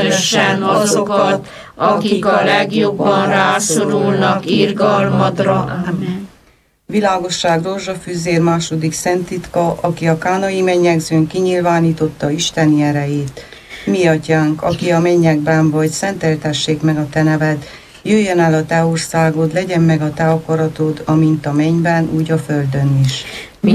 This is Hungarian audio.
különösen azokat, akik a legjobban rászorulnak irgalmadra. Amen. Világosság rózsafűzér második szent titka, aki a kánai mennyegzőn kinyilvánította isteni erejét. Mi atyánk, aki a mennyekben vagy, szenteltessék meg a te neved, jöjjön el a te országod, legyen meg a te akaratod, amint a mennyben, úgy a földön is.